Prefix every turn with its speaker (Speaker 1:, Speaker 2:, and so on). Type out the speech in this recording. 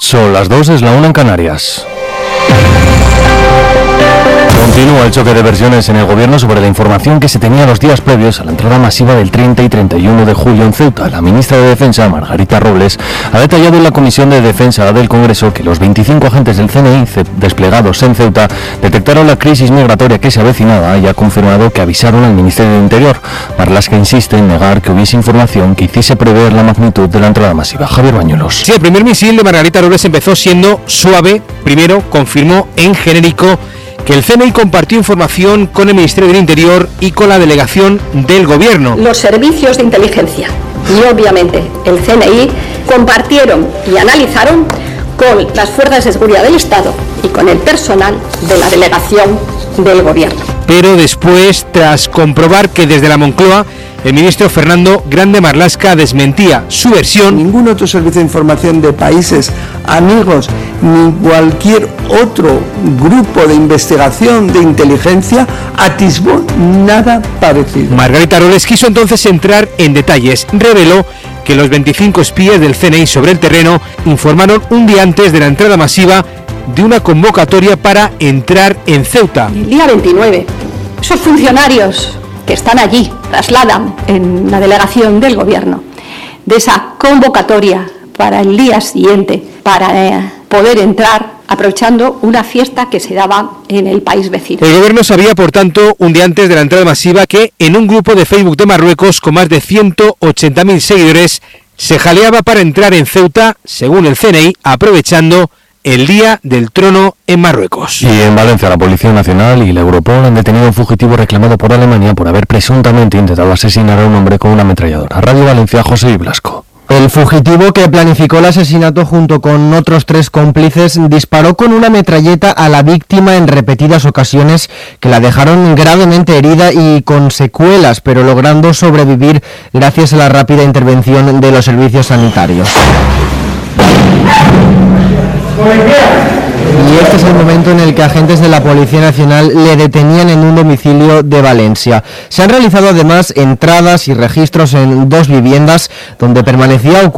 Speaker 1: Son las 2, es la 1 en Canarias. Continúa el choque de versiones en el gobierno sobre la información que se tenía los días previos a la entrada masiva del 30 y 31 de julio en Ceuta. La ministra de Defensa, Margarita Robles, ha detallado en la Comisión de Defensa del Congreso que los 25 agentes del CNI desplegados en Ceuta detectaron la crisis migratoria que se avecinaba y ha confirmado que avisaron al Ministerio del Interior. Marlaska insiste en negar que hubiese información que hiciese prever la magnitud de la entrada masiva. Javier Bañuelos.
Speaker 2: Sí, el primer misil de Margarita Robles empezó siendo suave. Primero confirmó en genérico que el CNI compartió información con el Ministerio del Interior y con la delegación del Gobierno.
Speaker 3: Los servicios de inteligencia y obviamente el CNI compartieron y analizaron con las fuerzas de seguridad del Estado y con el personal de la delegación del Gobierno.
Speaker 2: Pero después, tras comprobar que desde la Moncloa el ministro Fernando Grande Marlaska desmentía su versión,
Speaker 4: ningún otro servicio de información de países amigos ni cualquier otro grupo de investigación de inteligencia atisbó nada parecido.
Speaker 2: Margarita Robles quiso entonces entrar en detalles. Reveló que los 25 espías del CNI sobre el terreno informaron un día antes de la entrada masiva de una convocatoria para entrar en Ceuta.
Speaker 3: El día 29, esos funcionarios que están allí trasladan en la delegación del Gobierno de esa convocatoria para el día siguiente, para poder entrar aprovechando una fiesta que se daba en el país vecino.
Speaker 2: El Gobierno sabía, por tanto, un día antes de la entrada masiva que en un grupo de Facebook de Marruecos con más de 180.000 seguidores se jaleaba para entrar en Ceuta, según el CNI, aprovechando el Día del Trono en Marruecos.
Speaker 1: Y en Valencia, la Policía Nacional y la Europol han detenido a un fugitivo reclamado por Alemania por haber presuntamente intentado asesinar a un hombre con una ametralladora. Radio Valencia, José Blasco.
Speaker 5: El fugitivo, que planificó el asesinato junto con otros 3 cómplices, disparó con una metralleta a la víctima en repetidas ocasiones que la dejaron gravemente herida y con secuelas, pero logrando sobrevivir gracias a la rápida intervención de los servicios sanitarios. Y este es el momento en el que agentes de la Policía Nacional le detenían en un domicilio de Valencia. Se han realizado además entradas y registros en 2 viviendas donde permanecía oculto